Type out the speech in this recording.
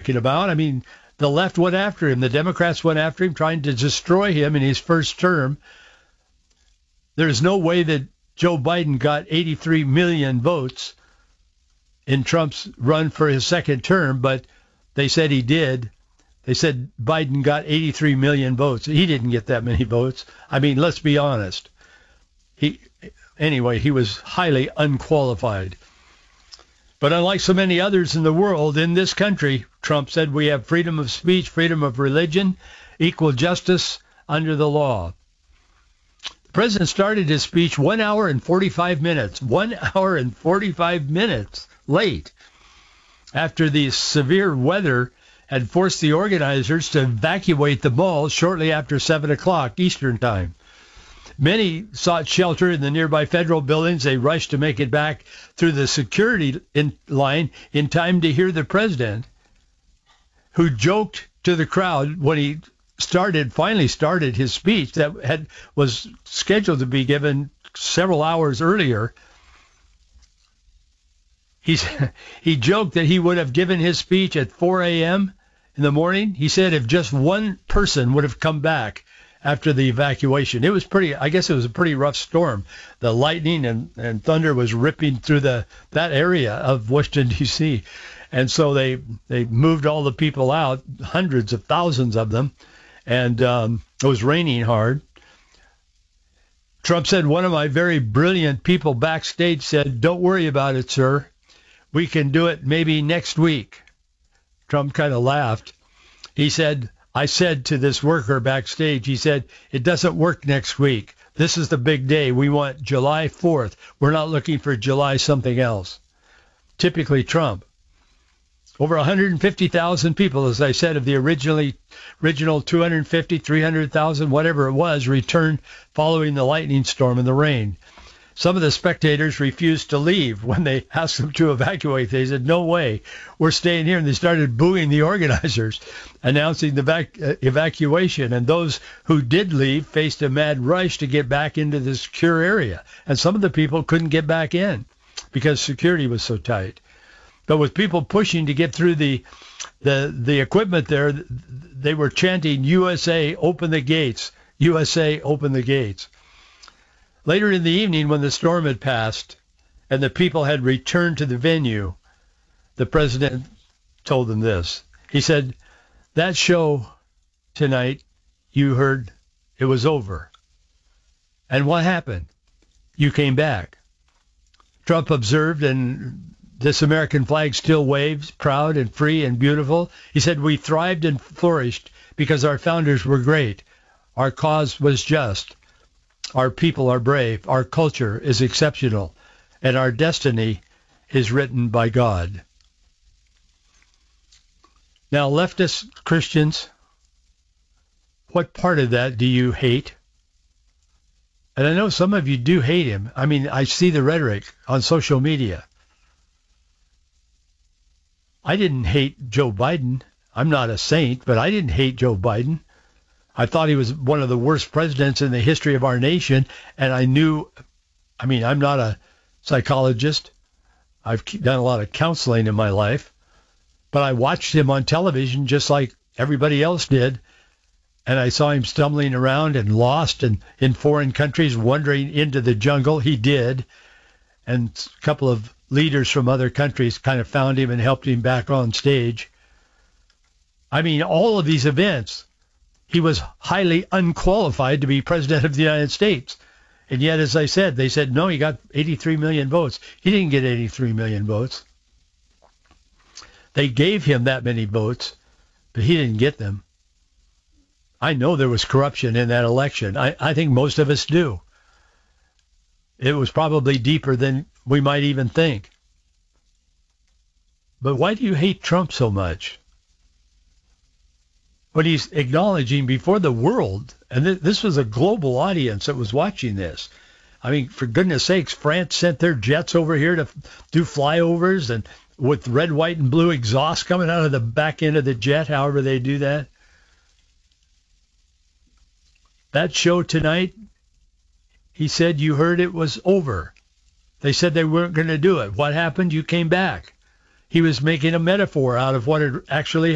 talking about. I mean, the left went after him. The Democrats went after him, trying to destroy him in his first term. There's no way that Joe Biden got 83 million votes in Trump's run for his second term, but they said he did. They said Biden got 83 million votes. He didn't get that many votes. I mean, let's be honest. Anyway, he was highly unqualified. But unlike so many others in the world, in this country, Trump said we have freedom of speech, freedom of religion, equal justice under the law. The president started his speech 1 hour and 45 minutes, 1 hour and 45 minutes late, after the severe weather had forced the organizers to evacuate the mall shortly after 7 o'clock Eastern Time. Many sought shelter in the nearby federal buildings. They rushed to make it back through the security line in time to hear the president, who joked to the crowd when he finally started his speech that was scheduled to be given several hours earlier. He joked that he would have given his speech at 4 a.m. in the morning. He said if just one person would have come back after the evacuation. It was I guess it was a pretty rough storm. The lightning and thunder was ripping through that area of Washington, D.C. And so they moved all the people out, hundreds of thousands of them, and it was raining hard. Trump said, one of my very brilliant people backstage said, "Don't worry about it, sir. We can do it maybe next week." Trump kind of laughed. He said, I said to this worker backstage, he said, "It doesn't work next week. This is the big day. We want July 4th. We're not looking for July something else." Typically Trump. Over 150,000 people, as I said, of the original 250, 300,000, whatever it was, returned following the lightning storm and the rain. Some of the spectators refused to leave when they asked them to evacuate. They said, "No way, we're staying here." And they started booing the organizers, announcing the evacuation. And those who did leave faced a mad rush to get back into the secure area. And some of the people couldn't get back in because security was so tight. But with people pushing to get through the equipment there, they were chanting, "USA, open the gates. USA, open the gates." Later in the evening, when the storm had passed and the people had returned to the venue, the president told them this. He said, "That show tonight, you heard, it was over. And what happened? You came back." Trump observed, and this American flag still waves, proud and free and beautiful. He said, "We thrived and flourished because our founders were great. Our cause was just. Our people are brave. Our culture is exceptional. And our destiny is written by God." Now, leftist Christians, what part of that do you hate? And I know some of you do hate him. I mean, I see the rhetoric on social media. I didn't hate Joe Biden. I'm not a saint, but I didn't hate Joe Biden. I thought he was one of the worst presidents in the history of our nation, and I'm not a psychologist. I've done a lot of counseling in my life, but I watched him on television just like everybody else did, and I saw him stumbling around and lost and in foreign countries, wandering into the jungle. He did, and a couple of leaders from other countries kind of found him and helped him back on stage. I mean, all of these events, he was highly unqualified to be president of the United States. And yet, as I said, they said, no, he got 83 million votes. He didn't get 83 million votes. They gave him that many votes, but he didn't get them. I know there was corruption in that election. I think most of us do. It was probably deeper than we might even think. But why do you hate Trump so much? When he's acknowledging before the world, and this was a global audience that was watching this. I mean, for goodness sakes, France sent their jets over here to do flyovers and with red, white, and blue exhaust coming out of the back end of the jet, however they do that. That show tonight, he said, you heard it was over. They said they weren't going to do it. What happened? You came back. He was making a metaphor out of what had actually